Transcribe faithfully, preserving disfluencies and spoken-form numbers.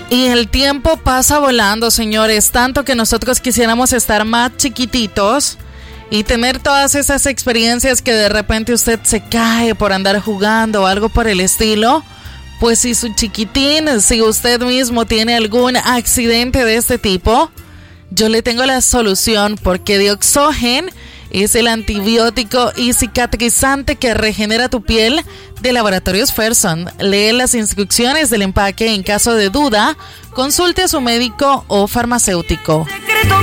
Y el tiempo pasa volando, señores, tanto que nosotros quisiéramos estar más chiquititos y tener todas esas experiencias que de repente usted se cae por andar jugando o algo por el estilo. Pues si su chiquitín, si usted mismo tiene algún accidente de este tipo, yo le tengo la solución, porque Dioxogen es el antibiótico y cicatrizante que regenera tu piel de Laboratorios Ferson. Lee las instrucciones del empaque. En caso de duda, consulte a su médico o farmacéutico. Secreto